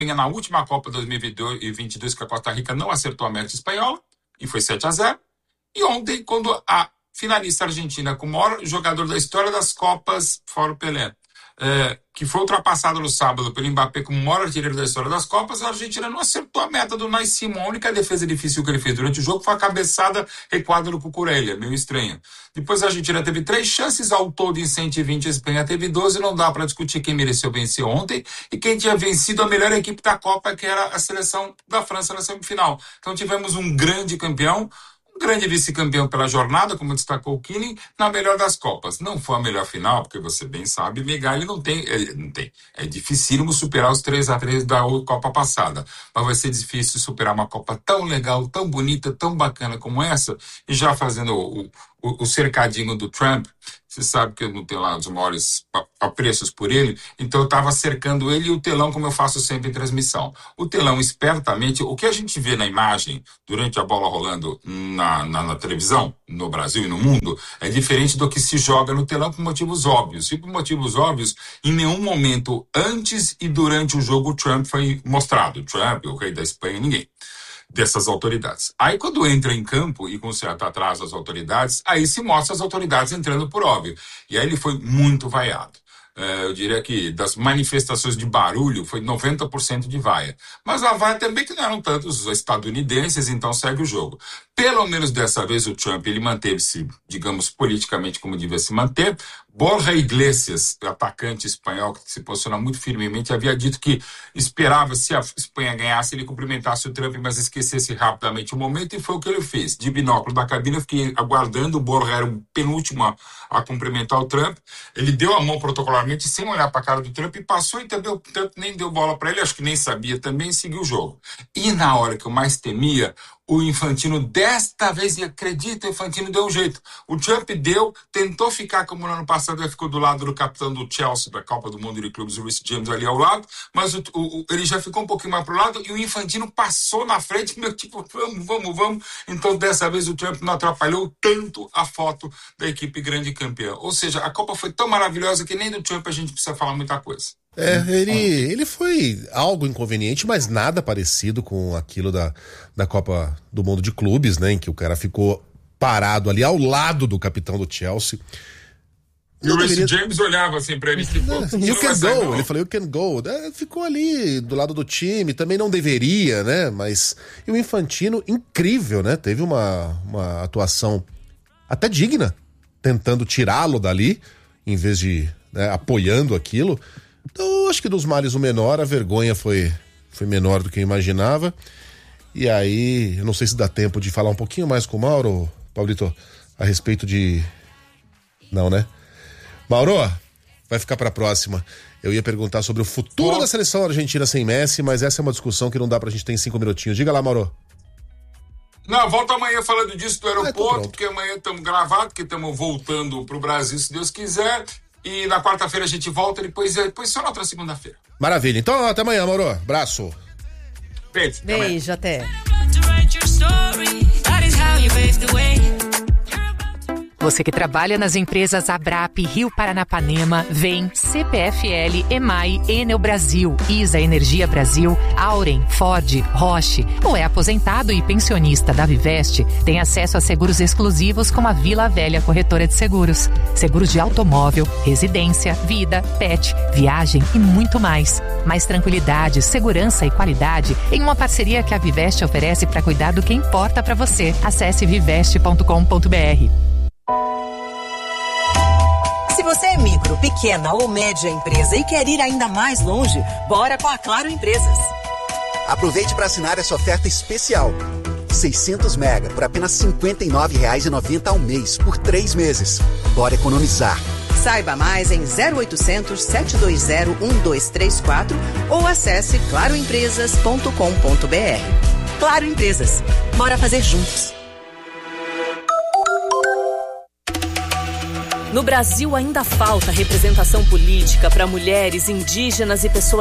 na última Copa 2022 que a Costa Rica não acertou a meta espanhola, e foi 7-0. E ontem, quando a finalista argentina, com o maior jogador da história das Copas, fora o Pelé, que foi ultrapassado no sábado pelo Mbappé como o maior artilheiro da história das Copas, a Argentina não acertou a meta do Unai Simón. A única defesa difícil que ele fez durante o jogo foi a cabeçada recuada do Cucurella, meio estranha. Depois a Argentina teve 3 chances ao todo em 120, a Espanha teve 12, não dá para discutir quem mereceu vencer ontem e quem tinha vencido a melhor equipe da Copa, que era a seleção da França na semifinal. Então tivemos um grande campeão, um grande vice-campeão pela jornada, como destacou o Killing, na melhor das Copas. Não foi a melhor final, porque você bem sabe, Megali não tem. É dificílimo superar os 3-3 da Copa passada. Mas vai ser difícil superar uma Copa tão legal, tão bonita, tão bacana como essa, e já fazendo o cercadinho do Trump. Você sabe que eu não tenho lá os maiores apreços por ele, então eu estava cercando ele e o telão, como eu faço sempre em transmissão. O telão, espertamente, o que a gente vê na imagem durante a bola rolando na televisão, no Brasil e no mundo, é diferente do que se joga no telão por motivos óbvios. E por motivos óbvios, em nenhum momento antes e durante o jogo o Trump foi mostrado. Trump, o rei da Espanha, ninguém dessas autoridades. Aí quando entra em campo e conserta atrás das autoridades, aí se mostra as autoridades entrando por óbvio. E aí ele foi muito vaiado. Eu diria que das manifestações de barulho foi 90% de vaia. Mas a vaia também que não eram tantos estadunidenses, então segue o jogo. Pelo menos dessa vez o Trump, ele manteve-se, digamos, politicamente como devia se manter. Borja Iglesias, atacante espanhol, que se posiciona muito firmemente, havia dito que esperava, se a Espanha ganhasse, ele cumprimentasse o Trump, mas esquecesse rapidamente o momento, e foi o que ele fez. De binóculo da cabine, eu fiquei aguardando, o Borja era o penúltimo a cumprimentar o Trump. Ele deu a mão protocolarmente, sem olhar para a cara do Trump, e passou, e também o Trump nem deu bola para ele, acho que nem sabia também, seguiu o jogo. E na hora que eu mais temia, o Infantino, desta vez, e acredita, o Infantino deu um jeito. O Trump tentou ficar como no ano passado, ele ficou do lado do capitão do Chelsea, da Copa do Mundo de Clubes, o Reece James, ali ao lado, mas ele já ficou um pouquinho mais pro lado, e o Infantino passou na frente, meu tipo, vamos. Então, dessa vez, o Trump não atrapalhou tanto a foto da equipe grande campeã. Ou seja, a Copa foi tão maravilhosa que nem do Trump a gente precisa falar muita coisa. Ele foi algo inconveniente, mas nada parecido com aquilo da Copa do Mundo de Clubes, né? Em que o cara ficou parado ali ao lado do capitão do Chelsea. E o Reece James olhava assim pra ele, tipo, you can go, ele falou, you can go. Ficou ali do lado do time, também não deveria, né? Mas, e o Infantino, incrível, né? Teve uma atuação até digna, tentando tirá-lo dali, em vez de, né, apoiando aquilo. Então, acho que dos males o menor, a vergonha foi menor do que eu imaginava. E aí, eu não sei se dá tempo de falar um pouquinho mais com o Mauro, Pablito, a respeito de... Não, né? Mauro, vai ficar pra próxima. Eu ia perguntar sobre o futuro da seleção argentina sem Messi, mas essa é uma discussão que não dá pra gente ter em 5 minutinhos. Diga lá, Mauro. Não, volta amanhã falando disso do aeroporto, porque amanhã estamos gravados, porque estamos voltando pro Brasil, se Deus quiser. E na quarta-feira a gente volta, depois só na outra segunda-feira. Maravilha. Então, até amanhã, Mauro. Abraço. Beijo, até. Você que trabalha nas empresas Abrap, Rio Paranapanema, Vem, CPFL, EMAI, Enel Brasil, ISA Energia Brasil, Auren, Ford, Roche, ou é aposentado e pensionista da Viveste, tem acesso a seguros exclusivos como a Vila Velha Corretora de Seguros. Seguros de automóvel, residência, vida, pet, viagem e muito mais. Mais tranquilidade, segurança e qualidade em uma parceria que a Viveste oferece para cuidar do que importa para você. Acesse viveste.com.br. Se você é micro, pequena ou média empresa e quer ir ainda mais longe, bora com a Claro Empresas. Aproveite para assinar essa oferta especial. 600 mega por apenas R$ 59,90 ao mês, por 3 meses. Bora economizar. Saiba mais em 0800 720 1234 ou acesse claroempresas.com.br. Claro Empresas. Bora fazer juntos. No Brasil ainda falta representação política para mulheres, indígenas e pessoas